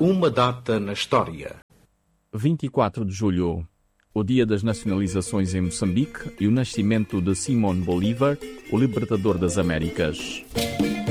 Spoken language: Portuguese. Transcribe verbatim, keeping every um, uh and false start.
Uma data na história. vinte e quatro de julho, o dia das nacionalizações em Moçambique e o nascimento de Simón Bolívar, o libertador das Américas.